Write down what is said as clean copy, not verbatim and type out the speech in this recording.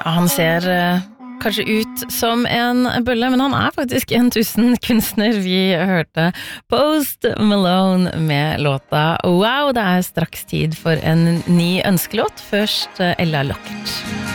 Han ser kanskje ut som en bølle, men han faktisk en tusenkunstner. Vi hørte Post Malone med låta Wow, det straks tid for en ny ønskelåt. Først Ella Lockett.